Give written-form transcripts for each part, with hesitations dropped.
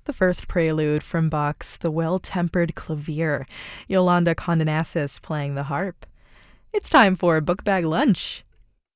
The first prelude from Bach's The Well-Tempered Clavier, Yolanda Condonassis playing the harp. It's time for Book Bag Lunch.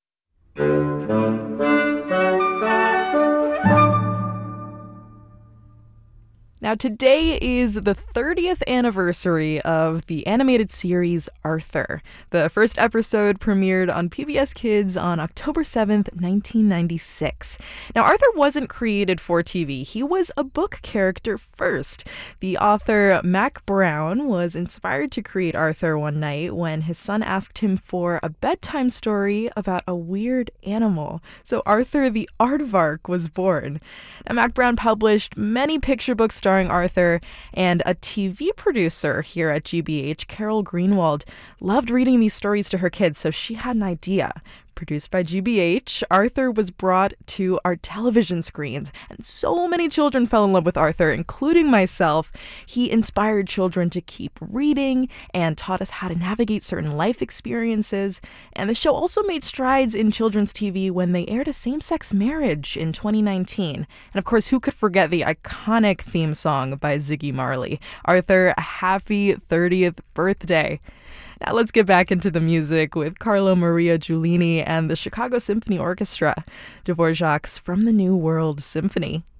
Now, today is the 30th anniversary of the animated series Arthur. The first episode premiered on PBS Kids on October 7th, 1996. Now, Arthur wasn't created for TV. He was a book character first. The author, Mac Brown, was inspired to create Arthur one night when his son asked him for a bedtime story about a weird animal. So Arthur the Aardvark was born. Now, Mac Brown published many picture books starring Arthur, and a TV producer here at GBH, Carol Greenwald, loved reading these stories to her kids, so she had an idea. Produced by GBH, Arthur was brought to our television screens, and so many children fell in love with Arthur, including myself. He inspired children to keep reading and taught us how to navigate certain life experiences. And the show also made strides in children's TV when they aired a same-sex marriage in 2019. And of course, who could forget the iconic theme song by Ziggy Marley, Arthur, a happy 30th birthday. Now let's get back into the music with Carlo Maria Giulini and the Chicago Symphony Orchestra, Dvorak's From the New World Symphony.